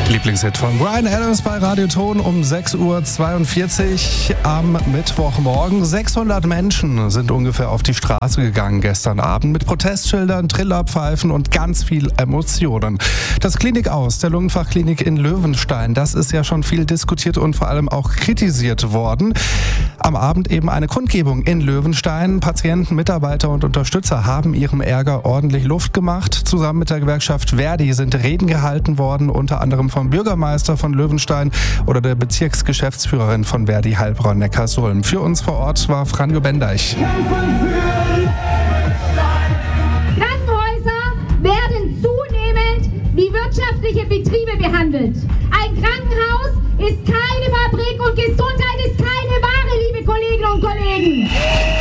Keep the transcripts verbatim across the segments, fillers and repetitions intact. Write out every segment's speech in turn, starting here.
Lieblingshit von Bryan Adams bei Radio Ton um sechs Uhr zweiundvierzig am Mittwochmorgen. sechshundert Menschen sind ungefähr auf die Straße gegangen gestern Abend mit Protestschildern, Trillerpfeifen und ganz viel Emotionen. Das Klinik aus der Lungenfachklinik in Löwenstein, das ist ja schon viel diskutiert und vor allem auch kritisiert worden. Am Abend eben eine Kundgebung in Löwenstein. Patienten, Mitarbeiter und Unterstützer haben ihrem Ärger ordentlich Luft gemacht. Zusammen mit der Gewerkschaft Verdi sind Reden gehalten worden, unter anderem vom Bürgermeister von Löwenstein oder der Bezirksgeschäftsführerin von Verdi Heilbronn-Neckarsulm. Für uns vor Ort war Franjo Bendeich. Krankenhäuser werden zunehmend wie wirtschaftliche Betriebe behandelt. Ein Krankenhaus ist keine Fabrik und Gesundheit ist keine Ware, liebe Kolleginnen und Kollegen.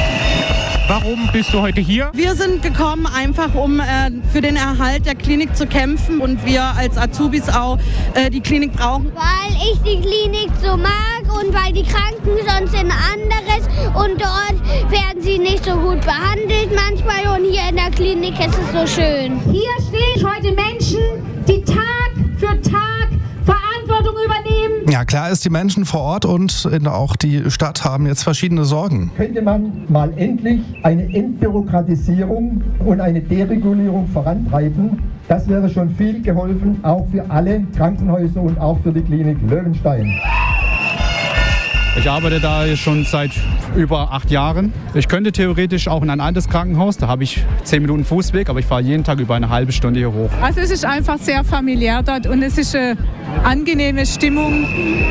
Warum bist du heute hier? Wir sind gekommen, einfach um äh, für den Erhalt der Klinik zu kämpfen und wir als Azubis auch äh, die Klinik brauchen. Weil ich die Klinik so mag und weil die Kranken sonst in anderes und dort werden sie nicht so gut behandelt manchmal und hier in der Klinik ist es so schön. Hier stehen heute Menschen, die Tag für Tag Verantwortung übernehmen. Ja, klar ist, die Menschen vor Ort und in auch die Stadt haben jetzt verschiedene Sorgen. Könnte man mal endlich eine Entbürokratisierung und eine Deregulierung vorantreiben? Das wäre schon viel geholfen, auch für alle Krankenhäuser und auch für die Klinik Löwenstein. Ich arbeite da schon seit über acht Jahren. Ich könnte theoretisch auch in ein altes Krankenhaus, da habe ich zehn Minuten Fußweg, aber ich fahre jeden Tag über eine halbe Stunde hier hoch. Also es ist einfach sehr familiär dort und es ist eine angenehme Stimmung.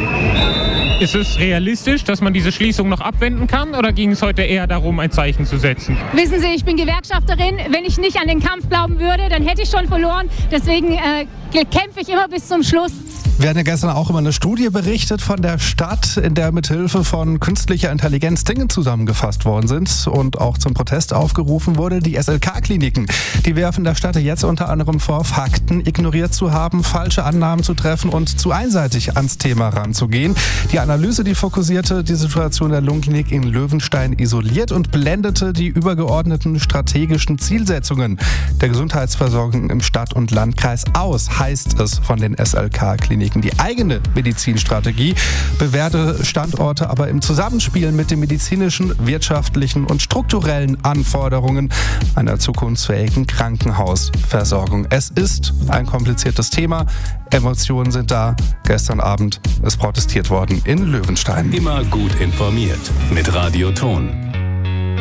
Ist es realistisch, dass man diese Schließung noch abwenden kann oder ging es heute eher darum, ein Zeichen zu setzen? Wissen Sie, ich bin Gewerkschafterin. Wenn ich nicht an den Kampf glauben würde, dann hätte ich schon verloren. Deswegen äh, kämpfe ich immer bis zum Schluss. Wir hatten ja gestern auch über eine Studie berichtet von der Stadt, in der mithilfe von künstlicher Intelligenz Dinge zusammengefasst worden sind und auch zum Protest aufgerufen wurde. Die S L K-Kliniken, die werfen der Stadt jetzt unter anderem vor, Fakten ignoriert zu haben, falsche Annahmen zu treffen und zu einseitig ans Thema ranzugehen. Die Analyse, die fokussierte die Situation der Lungenklinik in Löwenstein isoliert und blendete die übergeordneten strategischen Zielsetzungen der Gesundheitsversorgung im Stadt- und Landkreis aus, heißt es von den S L K-Kliniken. Die eigene Medizinstrategie bewährte Standorte aber im Zusammenspiel mit den medizinischen, wirtschaftlichen und strukturellen Anforderungen einer zukunftsfähigen Krankenhausversorgung. Es ist ein kompliziertes Thema. Emotionen sind da. Gestern Abend ist protestiert worden in Löwenstein. Immer gut informiert mit Radio Ton.